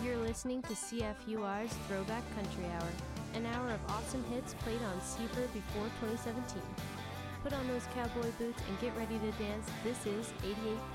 You're listening to CFUR's Throwback Country Hour, an hour of awesome hits played on Seaver before 2017. Put on those cowboy boots and get ready to dance. This is 88.7